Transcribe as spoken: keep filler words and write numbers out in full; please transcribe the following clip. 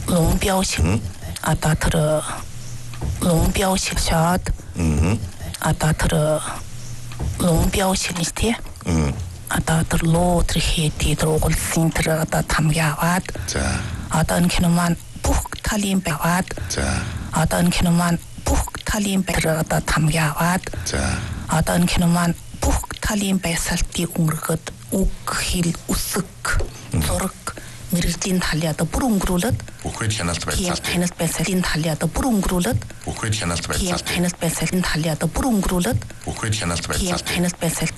龙标型啊达特的龙标型下的嗯啊达特的龙标型的嗯 ata terlo terheti terogol sinter ata tamgawat za ata nkenoman buk talim bewat za ata nkenoman buk talim betra ata tamgawat za ata nkenoman buk talim besalti ungurgat уkhил уск зорг мэрэгжлийн талиада бүр өнгөрүүлээд бүхэл хяналт байцаалт хяналт байцаалын талиада бүр өнгөрүүлээд бүхэл хяналт байцаалт хяналт байцаалын талиада бүр өнгөрүүлээд бүхэл хяналт байцаалт хяналт байцаалт